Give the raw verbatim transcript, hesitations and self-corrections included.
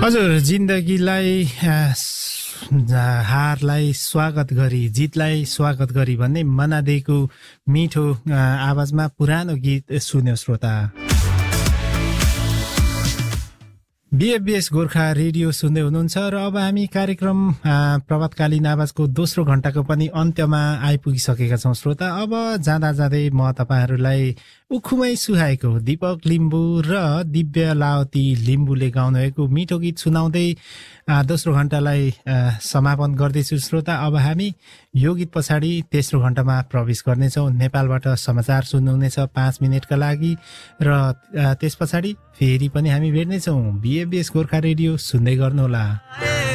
हजुर, जिन्दगीलाई हारलाई स्वागत गरी जितलाई स्वागत गरी भन्ने मनादेको मिठो आवाजमा पुरानो गीत सुन्यो श्रोता। बीएफबीएस गोर्खा रेडियो सुन्दै हुनुहुन्छ र अब हामी कार्यक्रम प्रभातकालीन आवाजको दोस्रो घण्टाको पनि अन्त्यमा आइपुगिसकेका छौं श्रोता। अब जाँदा जाँदै म तपाईहरुलाई उखुमै सुहाएको दीपक लिम्बू र दिव्य लावती लिम्बूले गाउनुभएको मिठो गीत सुनाउँदै दोस्रो घण्टालाई समापन गर्दैछु श्रोता। अब हामी यो गीत पछाडि तेस्रो घण्टामा प्रवेश गर्नेछौं। नेपालबाट समाचार सुन्नुहुनेछ पाँच मिनटका लागि र त्यस पछाडि फेरि पनि हामी भेट्नेछौं। बीएफबीएस गोर्खा रेडियो सुन्दै गर्नुहोला।